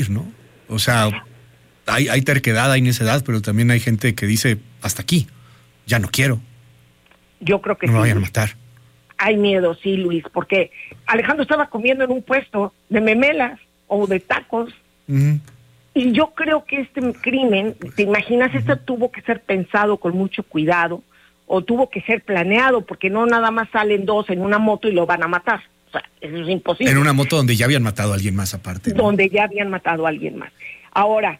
¿no? O sea, hay terquedad, hay necedad, pero también hay gente que dice, hasta aquí, ya no quiero. Yo creo que no sí. me vayan a matar. Hay miedo, sí, Luis, porque Alejandro estaba comiendo en un puesto de memelas o de tacos. Y yo creo que este crimen, ¿te imaginas? Esto tuvo que ser pensado con mucho cuidado o tuvo que ser planeado, porque no nada más salen dos en una moto y lo van a matar. O sea, eso es imposible. En una moto donde ya habían matado a alguien más aparte, ¿no? Donde ya habían matado a alguien más. Ahora,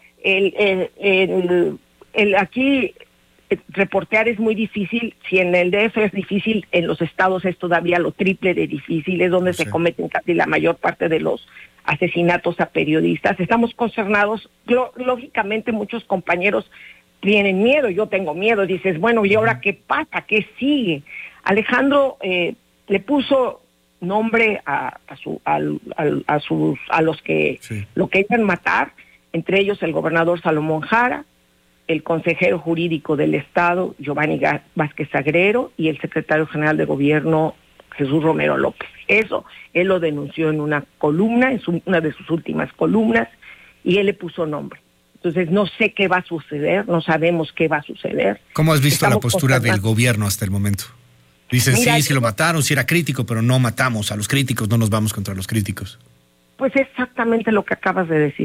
aquí reportear es muy difícil. Si en el DF es difícil, en los estados es todavía lo triple de difícil. Es donde se cometen casi la mayor parte de los asesinatos a periodistas. Estamos consternados. Lógicamente muchos compañeros tienen miedo. Yo tengo miedo. Dices, bueno, ¿y ahora qué pasa? ¿Qué sigue? Alejandro le puso nombre a los que lo querían matar, entre ellos el gobernador Salomón Jara, el consejero jurídico del Estado, Giovanni Vázquez Sagrero, y el secretario general de Gobierno, Jesús Romero López. Eso él lo denunció en una columna, una de sus últimas columnas, y él le puso nombre. Entonces no sé qué va a suceder, no sabemos qué va a suceder. ¿Cómo has visto la postura del gobierno hasta el momento? Dicen, sí lo mataron, sí era crítico, pero no matamos a los críticos, no nos vamos contra los críticos. Pues exactamente lo que acabas de decir.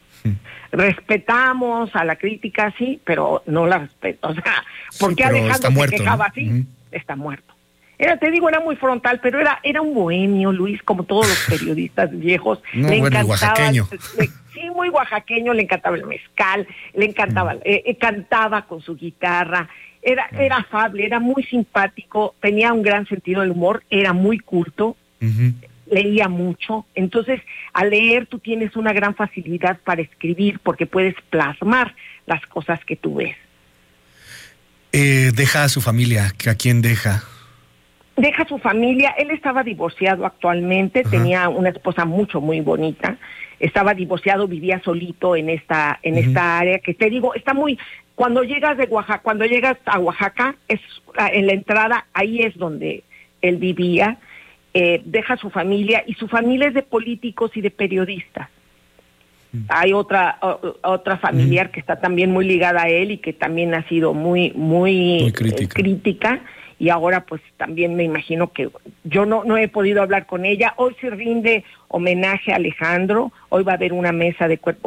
Respetamos a la crítica, sí, pero no la respeto. O sea, ¿por qué Alejandro se quejaba así? Está muerto. Te digo, era muy frontal, pero era un bohemio, Luis, como todos los periodistas viejos. Le encantaba, oaxaqueño. Sí, muy oaxaqueño, le encantaba el mezcal, le encantaba, cantaba con su guitarra. Era afable, era muy simpático, tenía un gran sentido del humor, era muy culto, leía mucho. Entonces, al leer tú tienes una gran facilidad para escribir porque puedes plasmar las cosas que tú ves. Deja a su familia, ¿a quién deja? Deja a su familia. Él estaba divorciado actualmente, tenía una esposa muy bonita, estaba divorciado, vivía solito en esta área que te digo, está muy... Cuando llegas a Oaxaca, es en la entrada, ahí es donde él vivía. Deja a su familia, y su familia es de políticos y de periodistas. Hay otra familiar que está también muy ligada a él y que también ha sido muy crítica, y ahora pues también me imagino que yo no he podido hablar con ella. Hoy se rinde homenaje a Alejandro, hoy va a haber una misa de cuerpo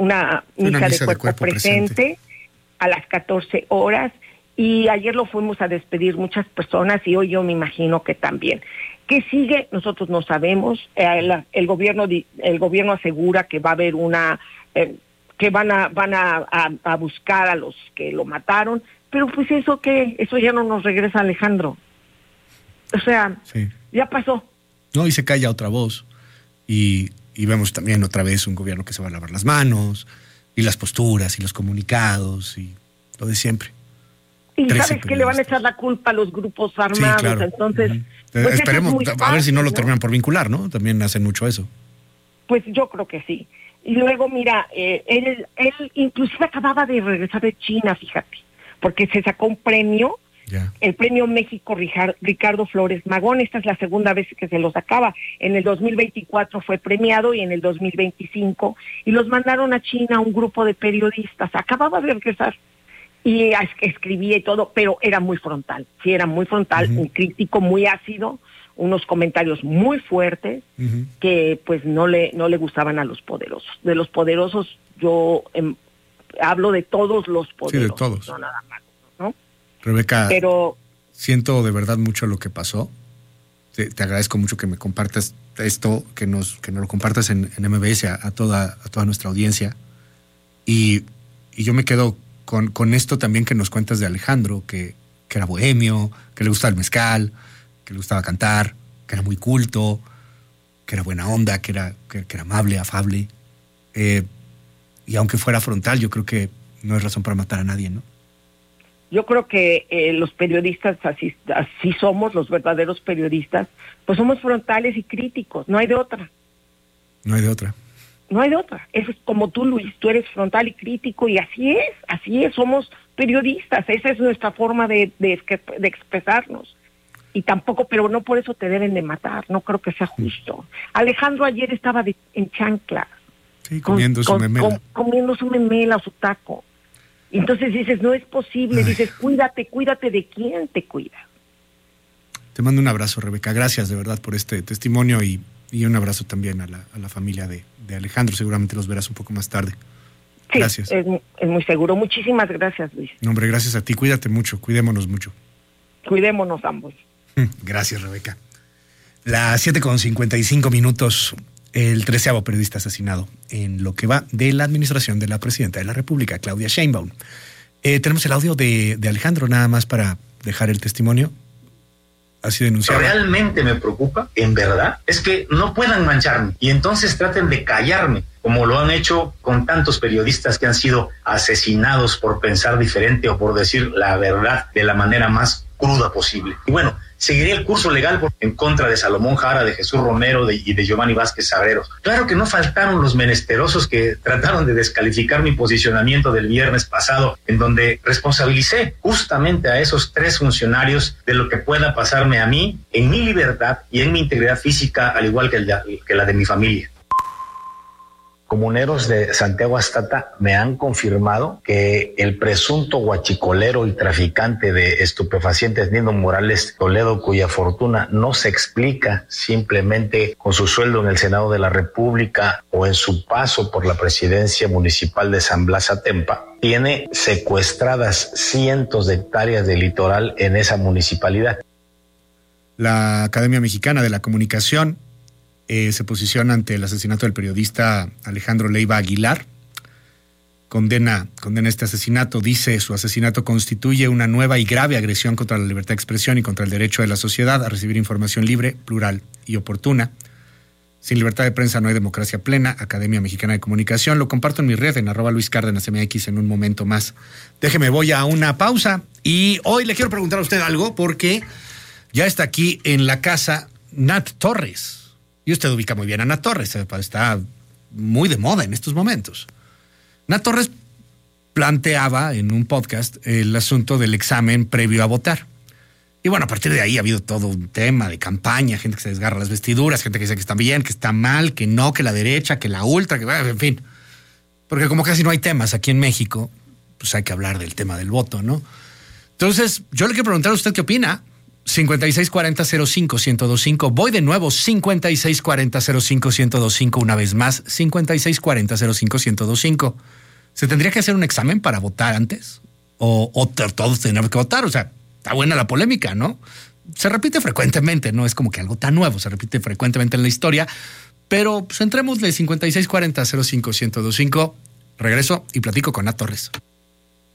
presente a las 14 horas, y ayer lo fuimos a despedir muchas personas, y hoy yo me imagino que también. ¿Qué sigue? Nosotros no sabemos. El gobierno asegura que va a haber que van a buscar a los que lo mataron, pero pues eso ya no nos regresa, Alejandro. O sea, ya pasó. No, y se calla otra voz, y vemos también otra vez un gobierno que se va a lavar las manos, y las posturas, y los comunicados, y lo de siempre. Y sabes que le van a echar la culpa a los grupos armados, claro. Entonces... Pues esperemos, a ver si no lo terminan por vincular, ¿no? También hacen mucho eso. Pues yo creo que sí. Y luego, mira, él inclusive acababa de regresar de China, fíjate, porque se sacó un premio, el premio México Ricardo Flores Magón. Esta es la segunda vez que se lo sacaba. En el 2024 fue premiado, y en el 2025, y los mandaron a China un grupo de periodistas. Acababa de regresar. Y escribía y todo, pero era muy frontal. Sí, era muy frontal, un crítico muy ácido, unos comentarios muy fuertes que pues no le gustaban a los poderosos. De los poderosos yo hablo de todos los poderosos. Sí, de todos. No nada más, ¿no? Rebeca, siento de verdad mucho lo que pasó. Te agradezco mucho que me compartas esto, que nos lo compartas en MBS a toda nuestra audiencia. Y yo me quedo con esto también que nos cuentas de Alejandro, que era bohemio, que le gustaba el mezcal, que le gustaba cantar, que era muy culto, que era buena onda, que era amable, afable. Y aunque fuera frontal, yo creo que no es razón para matar a nadie, ¿no? Yo creo que los periodistas así somos, los verdaderos periodistas, pues somos frontales y críticos, no hay de otra. No hay de otra. No hay de otra. Eso es como tú, Luis, tú eres frontal y crítico, y así es, somos periodistas, esa es nuestra forma de expresarnos. Y tampoco, pero no por eso te deben de matar, no creo que sea justo. Alejandro ayer estaba en chanclas. Sí, comiendo su memela. Comiendo su memela o su taco. Y entonces dices, no es posible. Dices, cuídate de quién te cuida. Te mando un abrazo, Rebeca. Gracias de verdad por este testimonio y un abrazo también a la familia de Alejandro. Seguramente los verás un poco más tarde. Sí, gracias. Es muy seguro. Muchísimas gracias, Luis. No, hombre, gracias a ti. Cuídate mucho, cuidémonos mucho. Cuidémonos ambos. Gracias, Rebeca. Las 7:55, el 13º periodista asesinado en lo que va de la administración de la presidenta de la República, Claudia Sheinbaum. Tenemos el audio de Alejandro, nada más para dejar el testimonio. Así denunciado. Realmente me preocupa, en verdad, es que no puedan mancharme y entonces traten de callarme, como lo han hecho con tantos periodistas que han sido asesinados por pensar diferente o por decir la verdad de la manera más cruda posible. Y bueno, seguiré el curso legal en contra de Salomón Jara, de Jesús Romero y de Giovanni Vázquez Sabreros. Claro que no faltaron los menesterosos que trataron de descalificar mi posicionamiento del viernes pasado, en donde responsabilicé justamente a esos 3 funcionarios de lo que pueda pasarme a mí, en mi libertad y en mi integridad física, al igual que la de mi familia. Comuneros de Santiago Astata me han confirmado que el presunto huachicolero y traficante de estupefacientes Nino Morales Toledo, cuya fortuna no se explica simplemente con su sueldo en el Senado de la República o en su paso por la presidencia municipal de San Blas Atempa, tiene secuestradas cientos de hectáreas de litoral en esa municipalidad. La Academia Mexicana de la Comunicación se posiciona ante el asesinato del periodista Alejandro Leiva Aguilar. Condena este asesinato. Dice: su asesinato constituye una nueva y grave agresión contra la libertad de expresión y contra el derecho de la sociedad a recibir información libre, plural y oportuna. Sin libertad de prensa no hay democracia plena. Academia Mexicana de Comunicación. Lo comparto en mi red, en @LuisCárdenasMX, en un momento más. Déjeme, voy a una pausa. Y hoy le quiero preguntar a usted algo, porque ya está aquí en la casa Nat Torres. Y usted ubica muy bien a Nat Torres, está muy de moda en estos momentos. Nat Torres planteaba en un podcast el asunto del examen previo a votar. Y bueno, a partir de ahí ha habido todo un tema de campaña, gente que se desgarra las vestiduras, gente que dice que está bien, que está mal, que no, que la derecha, que la ultra, que en fin. Porque como casi no hay temas aquí en México, pues hay que hablar del tema del voto, ¿no? Entonces, yo le quiero preguntar a usted qué opina. 5640-05-1025. Voy de nuevo, 5640-05-1025, una vez más, 5640-05-1025. ¿Se tendría que hacer un examen para votar antes? ¿O todos tenemos que votar? O sea, está buena la polémica, ¿no? Se repite frecuentemente, no es como que algo tan nuevo, se repite frecuentemente en la historia, pero pues entremos de 5640-05-1025. Regreso y platico con Nat Torres.